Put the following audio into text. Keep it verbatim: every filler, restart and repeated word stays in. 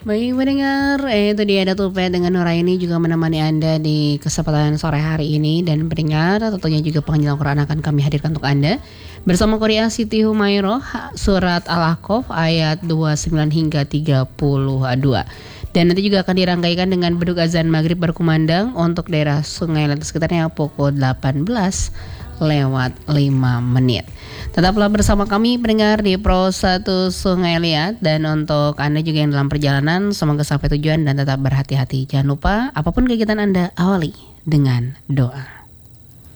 Baik pendengar, eh, itu dia Datuk Pet dengan Nuraini juga menemani Anda di kesempatan sore hari ini. Dan pendengar, tentunya juga penghujung Quran akan kami hadirkan untuk Anda bersama Qoria Siti Humairah, surat Al-Ahqaf ayat dua puluh sembilan hingga tiga puluh dua. Dan nanti juga akan dirangkaikan dengan beduk azan maghrib berkumandang untuk daerah Sungai Liat sekitarnya pukul delapan belas lewat lima menit. Tetaplah bersama kami pendengar di Pro satu Sungai Liat. Dan untuk Anda juga yang dalam perjalanan, semoga sampai tujuan dan tetap berhati-hati. Jangan lupa apapun kegiatan Anda, awali dengan doa.